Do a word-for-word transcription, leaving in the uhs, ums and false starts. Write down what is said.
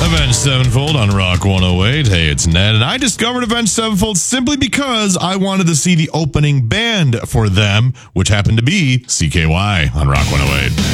Avenged Sevenfold on Rock one oh eight. Hey, it's Ned, and I discovered Avenged Sevenfold simply because I wanted to see the opening band for them, which happened to be C K Y on Rock one oh eight.